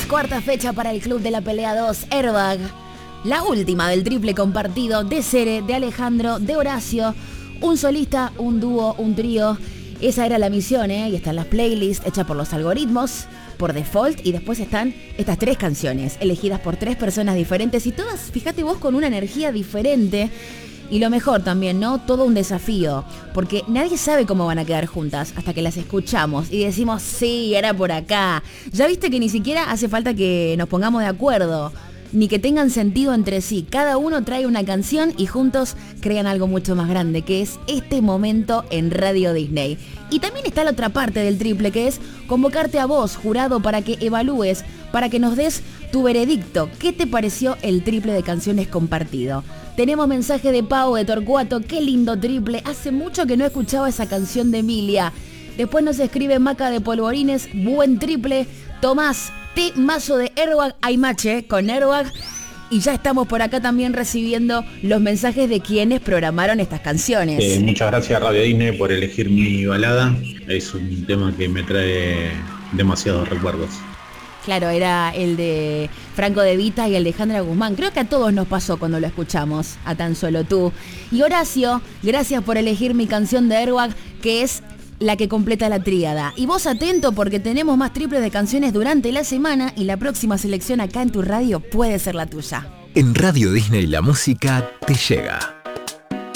cuarta fecha para el Club de la Pelea 2, Airbag. La última del triple compartido de Cere, de Alejandro, de Horacio. Un solista, un dúo, un trío. Esa era la misión, ¿eh? Y están las playlists hechas por los algoritmos, por default. Y después están estas 3 canciones, elegidas por 3 personas diferentes. Y todas, fíjate vos, con una energía diferente. Y lo mejor también, ¿no? Todo un desafío, porque nadie sabe cómo van a quedar juntas hasta que las escuchamos y decimos, sí, era por acá. Ya viste que ni siquiera hace falta que nos pongamos de acuerdo, ni que tengan sentido entre sí. Cada uno trae una canción y juntos crean algo mucho más grande, que es este momento en Radio Disney. Y también está la otra parte del triple, que es convocarte a vos, jurado, para que evalúes, para que nos des tu veredicto. ¿Qué te pareció el triple de canciones compartido? Tenemos mensaje de Pau de Torcuato, qué lindo triple, hace mucho que no escuchaba esa canción de Emilia. Después nos escribe Maca de Polvorines, buen triple. Tomás, mazo de Airbag, hay mache con Airbag. Y ya estamos por acá también recibiendo los mensajes de quienes programaron estas canciones. Muchas gracias a Radio Disney por elegir mi balada. Es un tema que me trae demasiados recuerdos. Claro, era el de Franco De Vita y el de Alejandra Guzmán. Creo que a todos nos pasó cuando lo escuchamos, a Tan Solo Tú. Y Horacio, gracias por elegir mi canción de Airbag, que es la que completa la tríada. Y vos atento porque tenemos más triples de canciones durante la semana y la próxima selección acá en tu radio puede ser la tuya. En Radio Disney la música te llega.